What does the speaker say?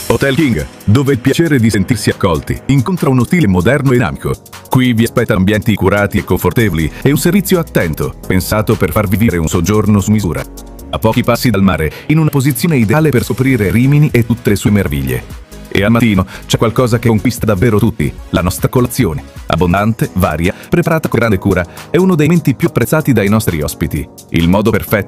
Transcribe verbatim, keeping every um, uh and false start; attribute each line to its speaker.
Speaker 1: Hotel King, dove il piacere di sentirsi accolti incontra uno stile moderno e dinamico. Qui vi aspetta ambienti curati e confortevoli e un servizio attento, pensato per farvi vivere un soggiorno su misura. A pochi passi dal mare, in una posizione ideale per scoprire Rimini e tutte le sue meraviglie. E al mattino c'è qualcosa che conquista davvero tutti, la nostra colazione. Abbondante, varia, preparata con grande cura, è uno dei momenti più apprezzati dai nostri ospiti. Il modo perfetto